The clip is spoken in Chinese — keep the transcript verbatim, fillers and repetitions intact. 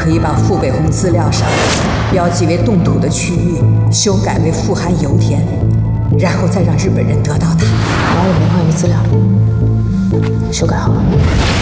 可以把富北红资料上标记为冻土的区域修改为富含油田，然后再让日本人得到它。 把我煤矿域资料修改好了。